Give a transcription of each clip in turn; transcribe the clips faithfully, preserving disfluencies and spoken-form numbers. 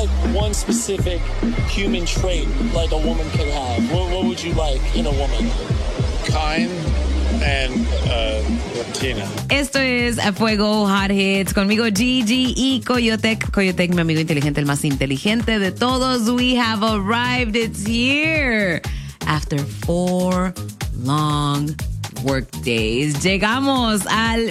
like one specific human trait like a woman could have? What, what would you like in a woman? Kind and uh, Latina. Esto es A Fuego Hot Hits. Conmigo Gigi y Coyotec. Coyotec, mi amigo inteligente, el más inteligente de todos. We have arrived. It's here. After four long work days, llegamos al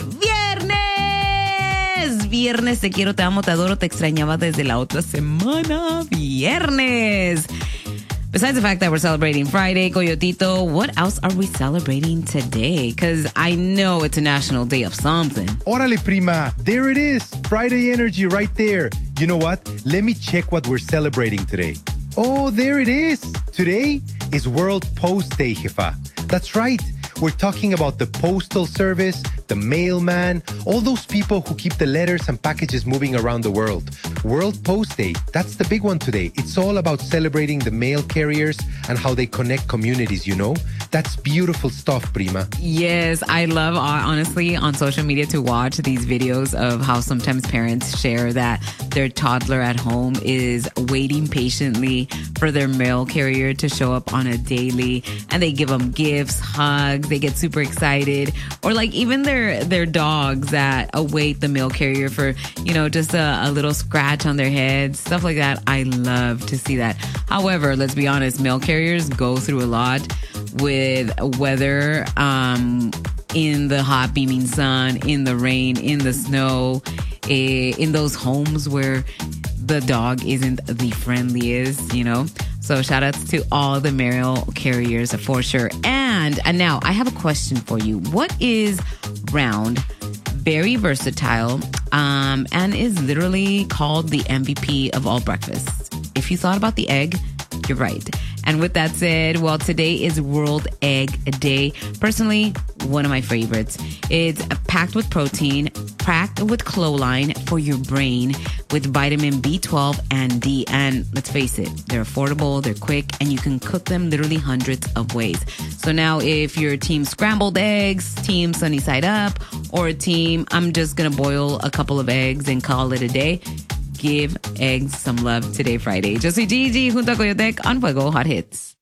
viernes. Viernes, te quiero, te amo, te adoro, te extrañaba desde la otra semana. Viernes. Besides the fact that we're celebrating Friday, Coyotito, what else are we celebrating today? Because I know it's a national day of something. Órale, prima. There it is. Friday energy right there. You know what? Let me check what we're celebrating today. Oh, there it is. Today is World Post Day, jefa. That's right. We're talking about the postal service, the mailman, all those people who keep the letters and packages moving around the world. World Post Day, that's the big one today. It's all about celebrating the mail carriers and how they connect communities, you know? That's beautiful stuff, prima. Yes, I love, uh, honestly, on social media to watch these videos of how sometimes parents share that their toddler at home is waiting patiently for their mail carrier to show up on a daily, and they give them gifts, hugs, they get super excited. Or like even their their dogs that await the mail carrier for, you know, just a, a little scratch on their head, stuff like that. I love to see that. However, let's be honest, mail carriers go through a lot with weather, um, in the hot beaming sun, in the rain, in the snow, eh, in those homes where the dog isn't the friendliest, you know? So shout outs to all the mail carriers for sure. And, and now I have a question for you. What is round, very versatile, um, and is literally called the M V P of all breakfasts? If you thought about the egg, you're right. And with that said, well, today is World Egg Day. Personally, one of my favorites. It's packed with protein, packed with choline for your brain, with vitamin B twelve and D. And let's face it, they're affordable, they're quick, and you can cook them literally hundreds of ways. So now if you're team scrambled eggs, team sunny side up, or a team, I'm just going to boil a couple of eggs and call it a day, give eggs some love today, Friday. Yo soy Gigi junto a Coyotec on Fuego Hot Hits.